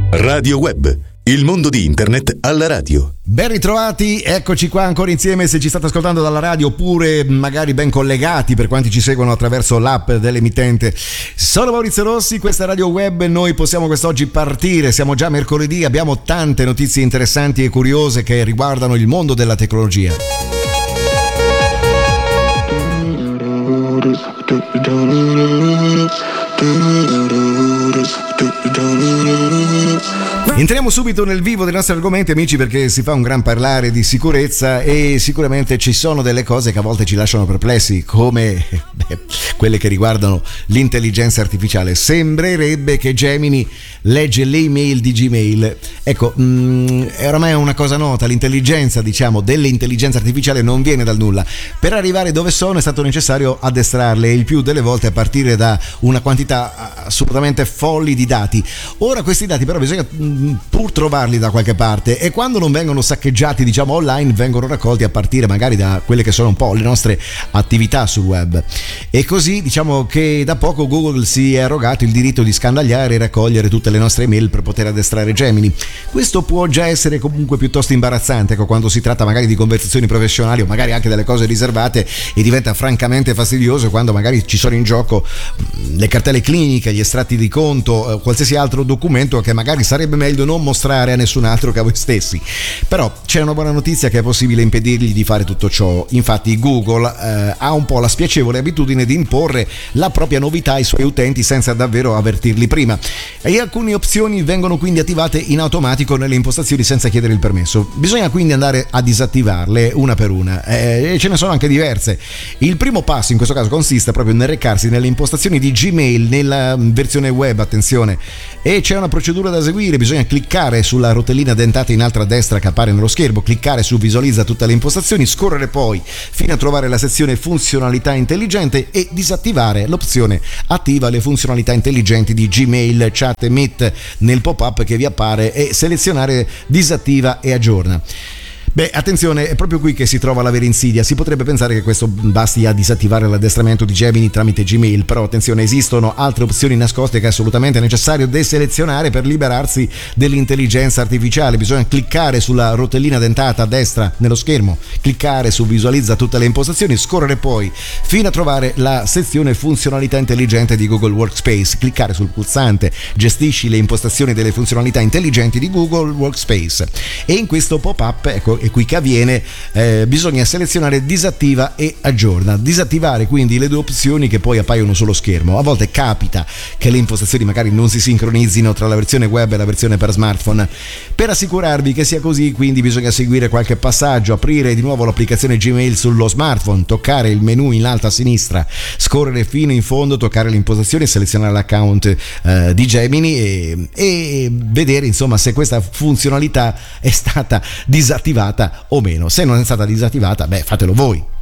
Radio Web, il mondo di internet alla radio. Ben ritrovati, eccoci qua ancora insieme. Se ci state ascoltando dalla radio oppure magari ben collegati per quanti ci seguono attraverso l'app dell'emittente, sono Maurizio Rossi, questa è Radio Web e noi possiamo quest'oggi partire. Siamo già mercoledì, abbiamo tante notizie interessanti e curiose che riguardano il mondo della tecnologia. Entriamo subito nel vivo dei nostri argomenti, amici, perché si fa un gran parlare di sicurezza e sicuramente ci sono delle cose che a volte ci lasciano perplessi, come quelle che riguardano l'intelligenza artificiale. Sembrerebbe che Gemini legge le email di Gmail. Ecco, è oramai una cosa nota, l'intelligenza, dell'intelligenza artificiale non viene dal nulla. Per arrivare dove sono è stato necessario addestrarle, il più delle volte a partire da una quantità assolutamente folli di dati. Ora questi dati però bisogna pur trovarli da qualche parte, e quando non vengono saccheggiati online vengono raccolti a partire magari da quelle che sono un po' le nostre attività sul web. E così che da poco Google si è arrogato il diritto di scandagliare e raccogliere tutte le nostre email per poter addestrare Gemini. Questo può già essere comunque piuttosto imbarazzante, quando si tratta magari di conversazioni professionali o magari anche delle cose riservate, e diventa francamente fastidioso quando magari ci sono in gioco le cartelle cliniche, gli estratti di conto, qualsiasi altro documento che magari sarebbe meglio non mostrare a nessun altro che a voi stessi. Però c'è una buona notizia, che è possibile impedirgli di fare tutto ciò. Infatti Google ha un po' la spiacevole abitudine di imporre la propria novità ai suoi utenti senza davvero avvertirli prima, e alcune opzioni vengono quindi attivate in automatico nelle impostazioni senza chiedere il permesso. Bisogna quindi andare a disattivarle una per una, e ce ne sono anche diverse. Il primo passo in questo caso consiste proprio nel recarsi nelle impostazioni di Gmail nella versione web, attenzione, e c'è una procedura da seguire. Bisogna cliccare sulla rotellina dentata in alto a destra che appare nello schermo, cliccare su visualizza tutte le impostazioni, scorrere poi fino a trovare la sezione funzionalità intelligente e disattivare l'opzione attiva le funzionalità intelligenti di Gmail, chat e Meet nel pop-up che vi appare, e selezionare disattiva e aggiorna. Beh, attenzione, è proprio qui che si trova la vera insidia. Si potrebbe pensare che questo basti a disattivare l'addestramento di Gemini tramite Gmail, però attenzione, esistono altre opzioni nascoste che è assolutamente necessario deselezionare per liberarsi dell'intelligenza artificiale. Bisogna cliccare sulla rotellina dentata a destra nello schermo, cliccare su visualizza tutte le impostazioni, scorrere poi fino a trovare la sezione funzionalità intelligente di Google Workspace, cliccare sul pulsante gestisci le impostazioni delle funzionalità intelligenti di Google Workspace, e in questo pop-up, ecco, è qui che avviene, bisogna selezionare disattiva e aggiorna. Disattivare quindi le due opzioni che poi appaiono sullo schermo. A volte capita che le impostazioni magari non si sincronizzino tra la versione web e la versione per smartphone. Per assicurarvi che sia così, quindi bisogna seguire qualche passaggio: aprire di nuovo l'applicazione Gmail sullo smartphone, toccare il menu in alto a sinistra, scorrere fino in fondo, toccare le impostazioni, selezionare l'account di Gemini e vedere insomma se questa funzionalità è stata disattivata o meno. Se non è stata disattivata, fatelo voi.